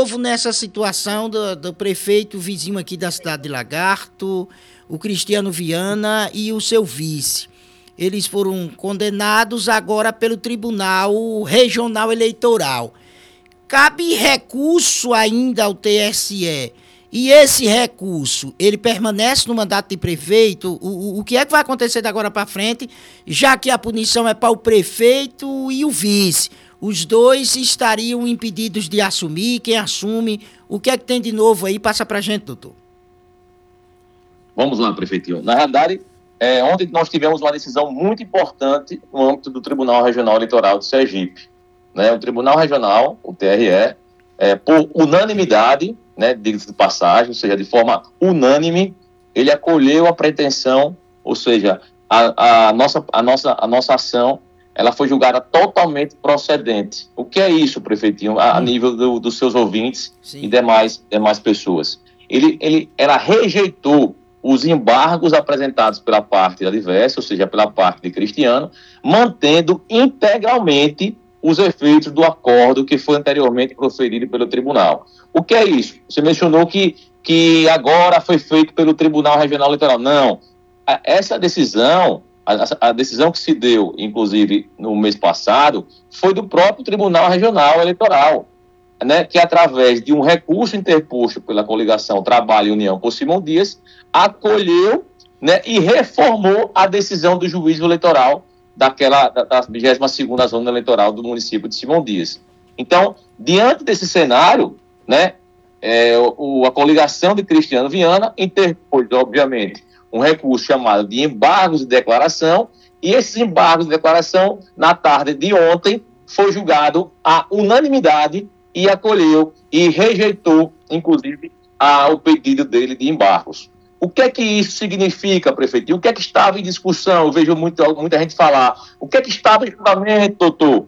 novo nessa situação do prefeito vizinho aqui da cidade de Lagarto, o Cristiano Viana e o seu vice? Eles foram condenados agora pelo Tribunal Regional Eleitoral. Cabe recurso ainda ao TSE. E esse recurso, ele permanece no mandato de prefeito? O que é que vai acontecer de agora para frente, já que a punição é para o prefeito e o vice? Os dois estariam impedidos de assumir. Quem assume? O que é que tem de novo aí? Passa para a gente, doutor. Vamos lá, prefeitinho. Na verdade, ontem nós tivemos uma decisão muito importante no âmbito do Tribunal Regional Eleitoral de Sergipe. Né? O Tribunal Regional, o TRE, por unanimidade, né, de passagem, ou seja, de forma unânime, ele acolheu a pretensão, ou seja, a nossa ação, ela foi julgada totalmente procedente. O que é isso, prefeitinho, a nível dos seus ouvintes e demais pessoas? Ela rejeitou os embargos apresentados pela parte adversa, ou seja, pela parte de Cristiano, mantendo integralmente os efeitos do acordo que foi anteriormente proferido pelo tribunal. O que é isso? Você mencionou que agora foi feito pelo Tribunal Regional Eleitoral. Não. Essa decisão, a decisão que se deu, inclusive, no mês passado, foi do próprio Tribunal Regional Eleitoral, né, que através de um recurso interposto pela coligação Trabalho e União por Simão Dias, acolheu, né, e reformou a decisão do juízo eleitoral da 22ª zona eleitoral do município de Simão Dias. Então, diante desse cenário, né, a coligação de Cristiano Viana interpôs, obviamente, um recurso chamado de embargos de declaração, e esses embargos de declaração, na tarde de ontem, foi julgado à unanimidade e acolheu e rejeitou, inclusive, o pedido dele de embargos. O que é que isso significa, prefeito? O que é que estava em discussão? Eu vejo muita gente falar. O que é que estava em julgamento, doutor?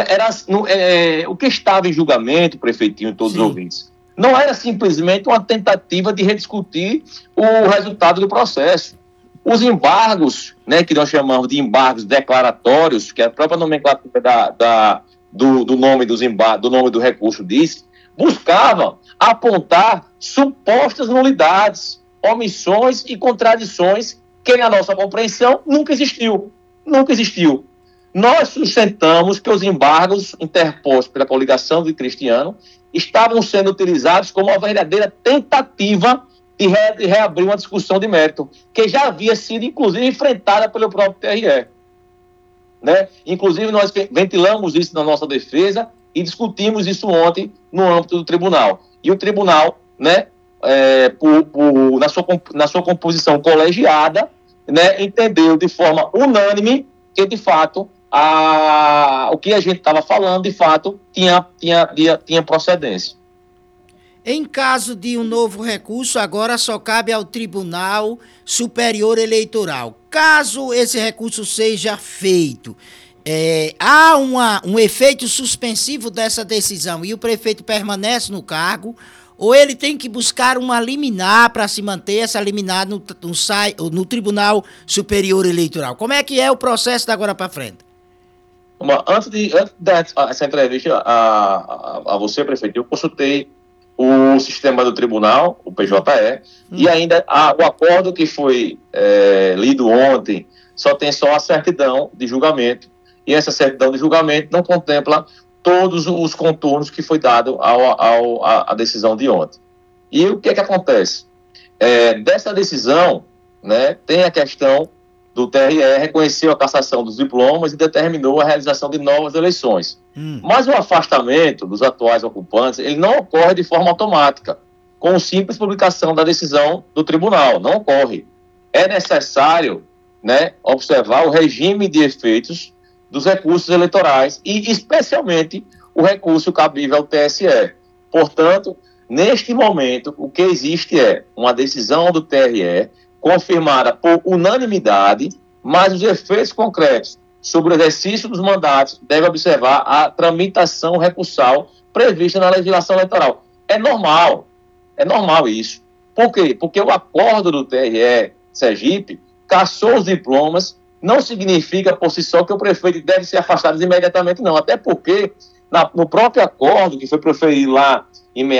O que estava em julgamento, prefeitinho, todos os ouvintes, não era simplesmente uma tentativa de rediscutir o resultado do processo. Os embargos, né, que nós chamamos de embargos declaratórios, que a própria nomenclatura do nome do recurso diz, buscavam apontar supostas nulidades, omissões e contradições que, na nossa compreensão, nunca existiu. Nunca existiu. Nós sustentamos que os embargos interpostos pela coligação de Cristiano estavam sendo utilizados como uma verdadeira tentativa de reabrir uma discussão de mérito, que já havia sido, inclusive, enfrentada pelo próprio TRE. Né? Inclusive, nós ventilamos isso na nossa defesa e discutimos isso ontem no âmbito do tribunal. E o tribunal, né, na sua composição colegiada, né, entendeu de forma unânime que, de fato, o que a gente estava falando, de fato, tinha procedência. Em caso de um novo recurso, agora só cabe ao Tribunal Superior Eleitoral. Caso esse recurso seja feito, há um efeito suspensivo dessa decisão e o prefeito permanece no cargo, ou ele tem que buscar uma liminar para se manter essa liminar no Tribunal Superior Eleitoral? Como é que é o processo da agora para frente? Antes dessa entrevista a você, prefeito, eu consultei o sistema do tribunal, o PJE, e ainda o acordo que foi lido ontem só a certidão de julgamento, e essa certidão de julgamento não contempla todos os contornos que foi dado à decisão de ontem. E o que é que acontece? Dessa decisão, né, tem a questão do TRE, reconheceu a cassação dos diplomas e determinou a realização de novas eleições. Mas o afastamento dos atuais ocupantes, ele não ocorre de forma automática, com simples publicação da decisão do tribunal, não ocorre. É necessário, né, observar o regime de efeitos dos recursos eleitorais e, especialmente, o recurso cabível ao TSE. Portanto, neste momento, o que existe é uma decisão do TRE confirmada por unanimidade, mas os efeitos concretos sobre o exercício dos mandatos devem observar a tramitação recursal prevista na legislação eleitoral. É normal isso. Por quê? Porque o acordo do TRE Sergipe cassou os diplomas, não significa por si só que o prefeito deve ser afastado imediatamente, não. Até porque, no próprio acordo que foi proferido lá em